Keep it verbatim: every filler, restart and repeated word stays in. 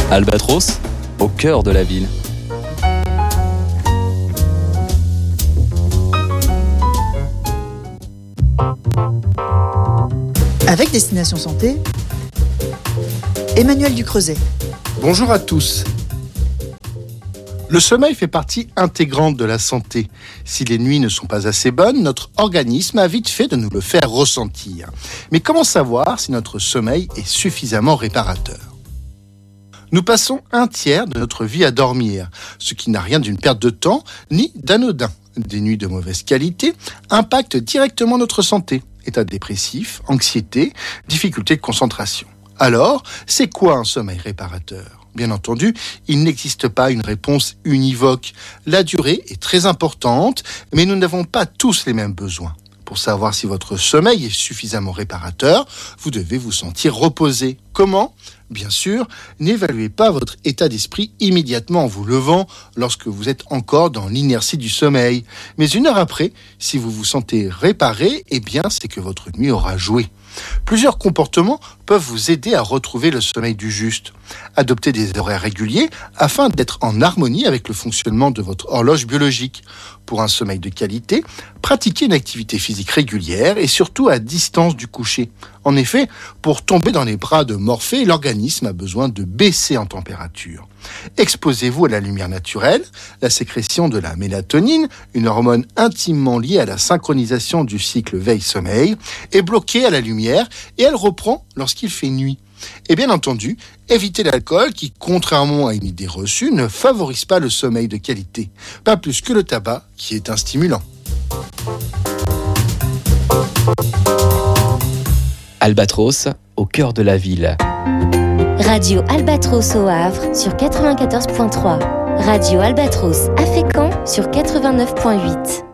Albatros, au cœur de la ville. Avec Destination Santé, Emmanuel Ducreuset. Bonjour à tous. Le sommeil fait partie intégrante de la santé. Si les nuits ne sont pas assez bonnes, notre organisme a vite fait de nous le faire ressentir. Mais comment savoir si notre sommeil est suffisamment réparateur ? Nous passons un tiers de notre vie à dormir, ce qui n'a rien d'une perte de temps ni d'anodin. Des nuits de mauvaise qualité impactent directement notre santé. État dépressif, anxiété, difficulté de concentration. Alors, c'est quoi un sommeil réparateur ? Bien entendu, il n'existe pas une réponse univoque. La durée est très importante, mais nous n'avons pas tous les mêmes besoins. Pour savoir si votre sommeil est suffisamment réparateur, vous devez vous sentir reposé. Comment ? Bien sûr, n'évaluez pas votre état d'esprit immédiatement en vous levant lorsque vous êtes encore dans l'inertie du sommeil. Mais une heure après, si vous vous sentez réparé, eh bien, c'est que votre nuit aura joué. Plusieurs comportements peuvent vous aider à retrouver le sommeil du juste. Adoptez des horaires réguliers afin d'être en harmonie avec le fonctionnement de votre horloge biologique. Pour un sommeil de qualité, pratiquez une activité physique régulière et surtout à distance du coucher. En effet, pour tomber dans les bras de Morphée, l'organisme a besoin de baisser en température. Exposez-vous à la lumière naturelle, la sécrétion de la mélatonine, une hormone intimement liée à la synchronisation du cycle veille-sommeil, est bloquée à la lumière et elle reprend lorsqu'il fait nuit. Et bien entendu, évitez l'alcool qui, contrairement à une idée reçue, ne favorise pas le sommeil de qualité. Pas plus que le tabac qui est un stimulant. Albatros, au cœur de la ville. Radio Albatros au Havre sur quatre-vingt-quatorze virgule trois. Radio Albatros à Fécamp sur quatre-vingt-neuf virgule huit.